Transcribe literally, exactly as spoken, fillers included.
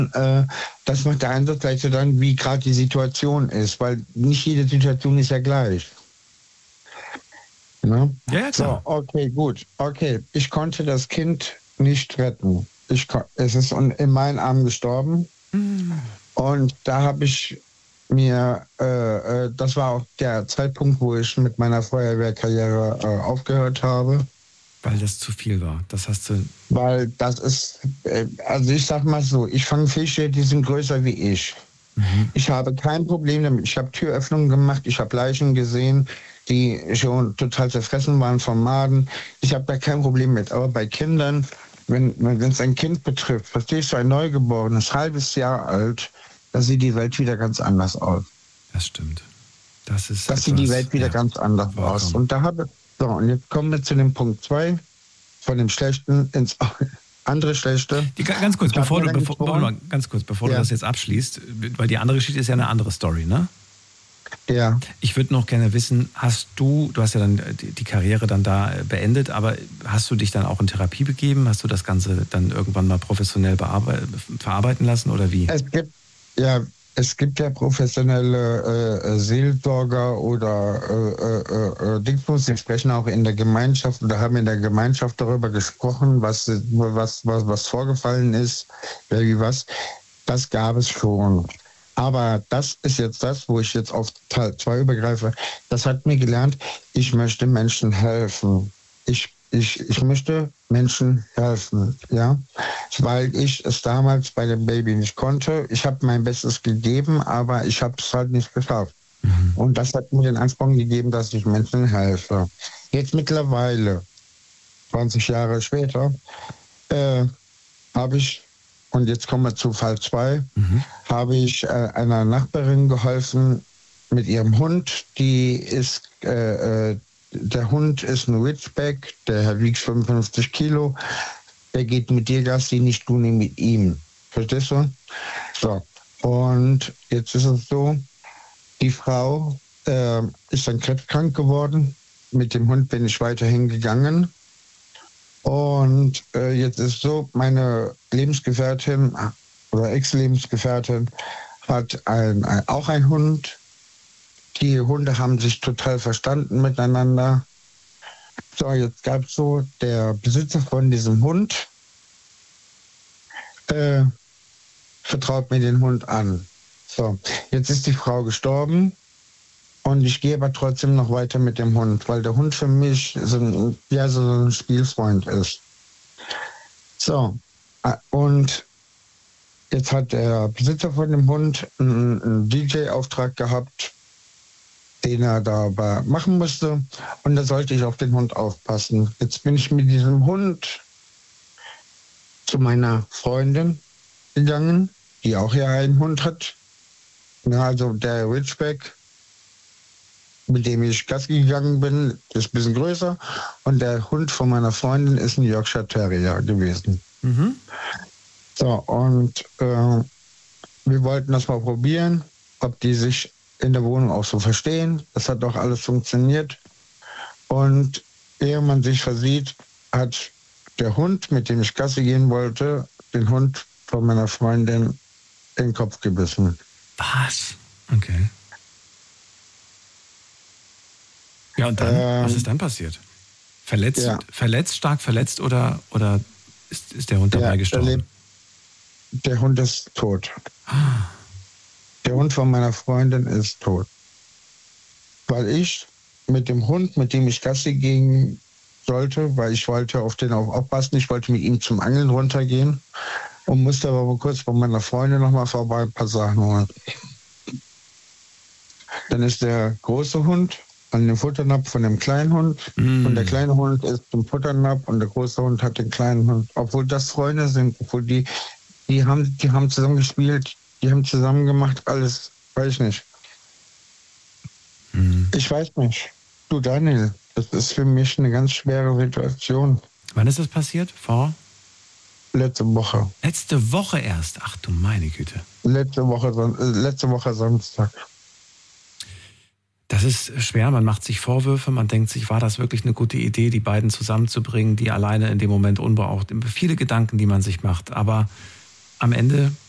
äh, das macht der Einsatzleiter dann, wie gerade die Situation ist, weil nicht jede Situation ist ja gleich. Ne? Ja, ja, klar. So, okay, gut. Okay, ich konnte das Kind nicht retten. Ich, es ist in meinen Armen gestorben. Mm. Und da habe ich mir, äh, äh, das war auch der Zeitpunkt, wo ich mit meiner Feuerwehrkarriere äh, aufgehört habe. Weil das zu viel war. Das hast du. Weil das ist, äh, also ich sag mal so, ich fange Fische, die sind größer wie ich. Mhm. Ich habe kein Problem damit. Ich habe Türöffnungen gemacht, ich habe Leichen gesehen, die schon total zerfressen waren vom Maden. Ich habe da kein Problem mit. Aber bei Kindern, wenn wenn es ein Kind betrifft, verstehst du, ein Neugeborenes, halbes Jahr alt, da sieht die Welt wieder ganz anders aus. Das stimmt. Das ist das sieht die Welt wieder ja, ganz anders vollkommen. aus. Und da habe so, und jetzt kommen wir zu dem Punkt zwei, von dem Schlechten ins andere Schlechte. Die, ganz kurz, bevor du, bevor, bevor, ganz kurz, bevor ja. du das jetzt abschließt, weil die andere Geschichte ist ja eine andere Story, ne? Ja. Ich würde noch gerne wissen, hast du, du hast ja dann die, die Karriere dann da beendet, aber hast du dich dann auch in Therapie begeben? Hast du das Ganze dann irgendwann mal professionell verarbeiten lassen oder wie? Es gibt, ja, es gibt ja professionelle äh, Seelsorger oder äh, äh, Dingsbus, die sprechen auch in der Gemeinschaft oder haben in der Gemeinschaft darüber gesprochen, was, was, was, was vorgefallen ist, wie was. Das gab es schon. Aber das ist jetzt das, wo ich jetzt auf Teil zwei übergreife. Das hat mir gelernt, ich möchte Menschen helfen. Ich, ich, ich möchte Menschen helfen, ja, weil ich es damals bei dem Baby nicht konnte. Ich habe mein Bestes gegeben, aber ich habe es halt nicht geschafft. Mhm. Und das hat mir den Ansporn gegeben, dass ich Menschen helfe. Jetzt mittlerweile, zwanzig Jahre später, äh, habe ich, und jetzt kommen wir zu Fall zwei, mhm. habe ich äh, einer Nachbarin geholfen mit ihrem Hund. Die ist, äh, der Hund ist ein Ridgeback, der wiegt fünfundfünfzig Kilo. Der geht mit dir Gassi, nicht du nicht mit ihm. Verstehst du? So. Und jetzt ist es so, die Frau äh, ist dann krebskrank geworden. Mit dem Hund bin ich weiterhin gegangen. Und äh, jetzt ist so, meine Lebensgefährtin oder Ex-Lebensgefährtin hat ein, ein, auch einen Hund. Die Hunde haben sich total verstanden miteinander. So, jetzt gab es so, der Besitzer von diesem Hund äh, vertraut mir den Hund an. So, jetzt ist die Frau gestorben. Und ich gehe aber trotzdem noch weiter mit dem Hund, weil der Hund für mich so ein, ja, so ein Spielfreund ist. So, und jetzt hat der Besitzer von dem Hund einen, einen D J-Auftrag gehabt, den er dabei machen musste. Und da sollte ich auf den Hund aufpassen. Jetzt bin ich mit diesem Hund zu meiner Freundin gegangen, die auch hier einen Hund hat. Ja, also der Ridgeback, mit dem ich Gassi gegangen bin, ist ein bisschen größer. Und der Hund von meiner Freundin ist ein Yorkshire Terrier gewesen. Mhm. So, und äh, wir wollten das mal probieren, ob die sich in der Wohnung auch so verstehen. Das hat doch alles funktioniert. Und ehe man sich versieht, hat der Hund, mit dem ich Gassi gehen wollte, den Hund von meiner Freundin in den Kopf gebissen. Was? Okay. Ja, und dann, ähm, was ist dann passiert? Verletzt, ja. verletzt, stark verletzt oder, oder ist, ist der Hund dabei ja, gestorben? Der, der Hund ist tot. Ah. Der Hund von meiner Freundin ist tot. Weil ich mit dem Hund, mit dem ich Gassi gehen sollte, weil ich wollte auf den auch aufpassen, ich wollte mit ihm zum Angeln runtergehen und musste aber kurz bei meiner Freundin nochmal vorbei ein paar Sachen holen. Dann ist der große Hund an den Futternapf von dem kleinen Hund mm. und der kleine Hund ist zum Futternapf und der große Hund hat den kleinen Hund. Obwohl das Freunde sind, obwohl die, die haben, die haben zusammen gespielt, die haben zusammen gemacht, alles, weiß ich nicht. Mm. Ich weiß nicht. Du Daniel, das ist für mich eine ganz schwere Situation. Wann ist das passiert? Vor? Letzte Woche. Letzte Woche erst? Ach du meine Güte. Letzte Woche, letzte Woche Samstag. Das ist schwer, man macht sich Vorwürfe, man denkt sich, war das wirklich eine gute Idee, die beiden zusammenzubringen, die alleine in dem Moment unbeaucht, viele Gedanken, die man sich macht, aber am Ende